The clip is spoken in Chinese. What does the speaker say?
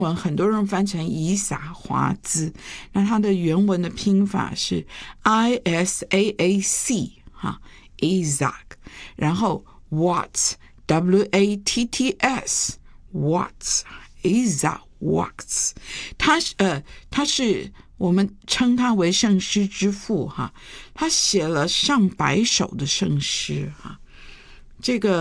文很多人翻成以撒华兹，那它的原文的拼法是 Isaac 哈 Isaac， 然后 Watts Watts Watts Isaac Watts， 他是我们称他为圣诗之父哈，他写了上百首的圣诗哈，这个